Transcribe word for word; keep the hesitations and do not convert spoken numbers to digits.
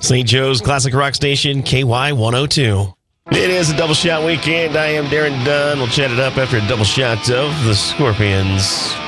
Saint Joe's Classic Rock Station, K Y one oh two. It is a double shot weekend. I am Darren Dunn. We'll chat it up after a double shot of the Scorpions.